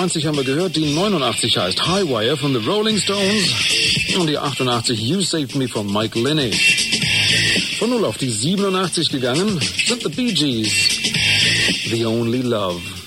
90 haben wir gehört, die 89 heißt Highwire von The Rolling Stones und die 88 You Saved Me von Mike Linney. Von 0 auf die 87 gegangen sind The Bee Gees, The Only Love.